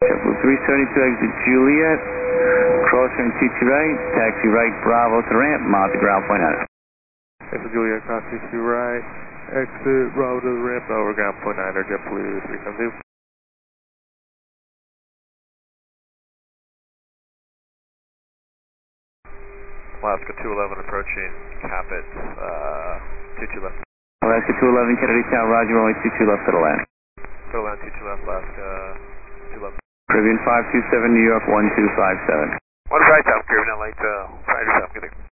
JetBlue 372 exit Juliet, crossing TT right, taxi right Bravo to the ramp, mount to ground point out. Exit Juliet, cross TT right, exit Bravo to the ramp, over ground point 9, JetBlue 372. Alaska 211 approaching Capit, 22 left. Alaska 211 Kennedy Town, Roger, only 22 left to the land. To the land, 22 left, Alaska 2 left. Caribbean 527, New York 1257. What is right, South Caribbean, I'd like to find yourself, good